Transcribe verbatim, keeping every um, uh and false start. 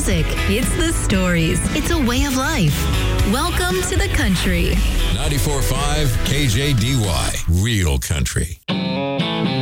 music. It's the stories. It's a way of life. Welcome to the country. ninety-four point five K J D Y, Real Country.